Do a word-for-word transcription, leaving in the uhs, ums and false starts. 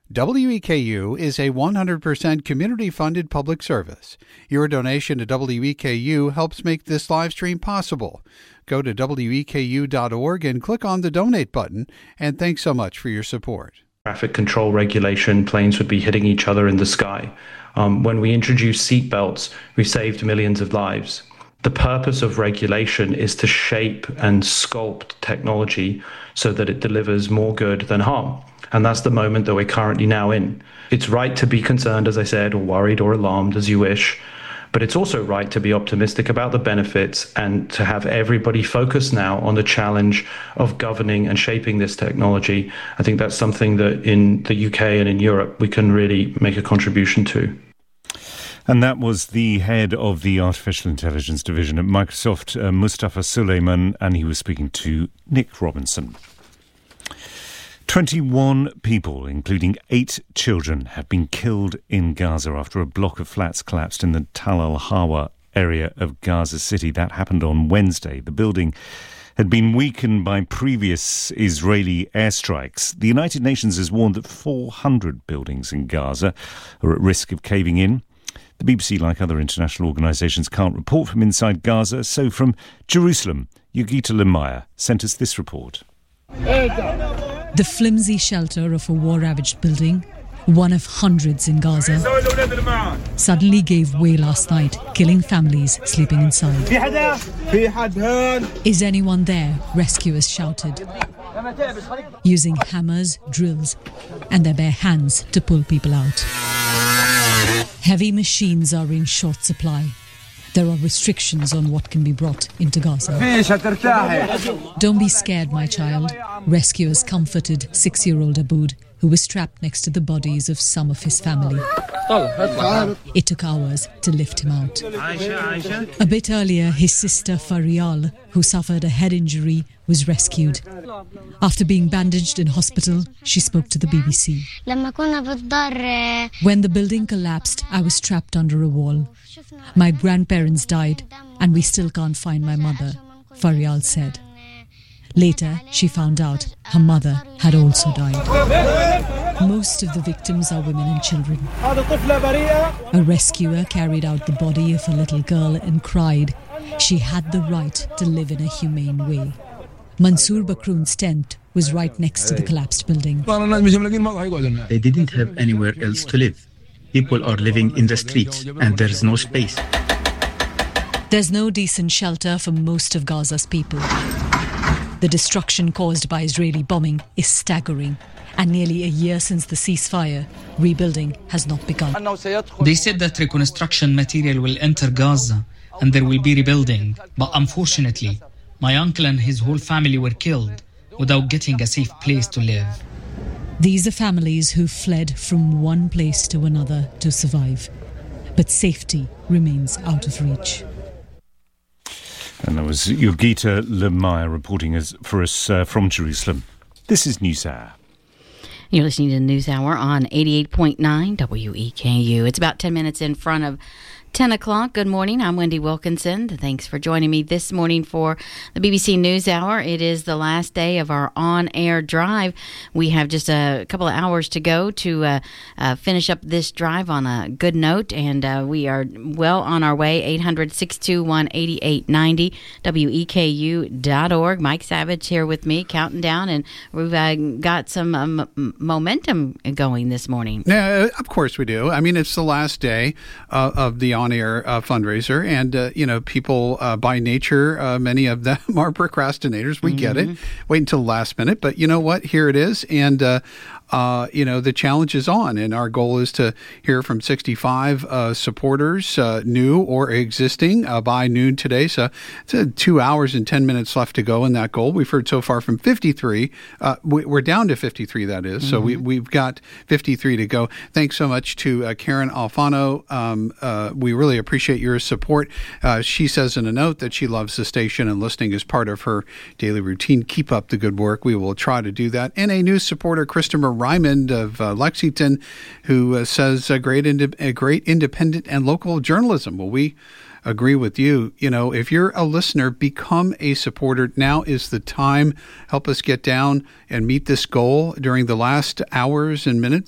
W E K U is a one hundred percent community-funded public service. Your donation to W E K U helps make this live stream possible. Go to W E K U dot org and click on the donate button, and thanks so much for your support. Traffic control regulation, planes would be hitting each other in the sky. Um, when we introduced seatbelts, we saved millions of lives. The purpose of regulation is to shape and sculpt technology so that it delivers more good than harm. And that's the moment that we're currently now in. It's right to be concerned, as I said, or worried or alarmed, as you wish. But it's also right to be optimistic about the benefits and to have everybody focus now on the challenge of governing and shaping this technology. I think that's something that in the U K and in Europe we can really make a contribution to. And that was the head of the Artificial Intelligence Division at Microsoft, uh, Mustafa Suleyman, and he was speaking to Nick Robinson. twenty-one people, including eight children, have been killed in Gaza after a block of flats collapsed in the Tal al-Hawa area of Gaza City. That happened on Wednesday. The building had been weakened by previous Israeli airstrikes. The United Nations has warned that four hundred buildings in Gaza are at risk of caving in. The B B C, like other international organisations, can't report from inside Gaza. So from Jerusalem, Yogita Lemaya sent us this report. The flimsy shelter of a war-ravaged building, one of hundreds in Gaza, suddenly gave way last night, killing families sleeping inside. Is anyone there? Rescuers shouted, using hammers, drills, and their bare hands to pull people out. Heavy machines are in short supply. There are restrictions on what can be brought into Gaza. Don't be scared, my child. Rescuers comforted six-year-old Aboud, who was trapped next to the bodies of some of his family. It took hours to lift him out. A bit earlier, his sister Farial, who suffered a head injury, was rescued. After being bandaged in hospital, she spoke to the B B C. When the building collapsed, I was trapped under a wall. My grandparents died, and we still can't find my mother, Farial said. Later, she found out her mother had also died. Most of the victims are women and children. A rescuer carried out the body of a little girl and cried she had the right to live in a humane way. Mansour Bakroun's tent was right next to the collapsed building. They didn't have anywhere else to live. People are living in the streets, and there's no space. There's no decent shelter for most of Gaza's people. The destruction caused by Israeli bombing is staggering, and nearly a year since the ceasefire, rebuilding has not begun. They said that reconstruction material will enter Gaza, and there will be rebuilding. But unfortunately, my uncle and his whole family were killed without getting a safe place to live. These are families who fled from one place to another to survive. But safety remains out of reach. And that was Yogita Lemaya reporting as, for us uh, from Jerusalem. This is NewsHour. You're listening to NewsHour on eighty-eight point nine W E K U. It's about ten minutes in front of ten o'clock. Good morning. I'm Wendy Wilkinson. Thanks for joining me this morning for the B B C NewsHour. It is the last day of our on-air drive. We have just a couple of hours to go to uh, uh, finish up this drive on a good note, and uh, we are well on our way. eight hundred, six two one, eight eight nine zero, W E K U dot org. Mike Savage here with me, counting down, and we've uh, got some um, momentum going this morning. Yeah, of course we do. I mean, it's the last day uh, of the on-air uh, fundraiser, and uh, you know, people uh, by nature, uh, many of them are procrastinators. We mm-hmm. get it. Wait until the last minute, but you know what? Here it is, and uh, uh, you know, the challenge is on, and our goal is to hear from sixty-five uh, supporters, uh, new or existing, uh, by noon today. So it's uh, two hours and ten minutes left to go in that goal. We've heard so far from fifty-three. Uh, we, we're down to fifty-three. That is. Mm-hmm. So we we've got fifty-three to go. Thanks so much to uh, Karen Alfano. Um, uh, we really appreciate your support. Uh, she says in a note that she loves the station and listening is part of her daily routine. Keep up the good work. We will try to do that. And a new supporter, Christopher Ryman of uh, Lexington, who uh, says a great, ind- a great independent and local journalism. Well, we agree with you. You know, if you're a listener, become a supporter. Now is the time. Help us get down and meet this goal during the last hours and minutes.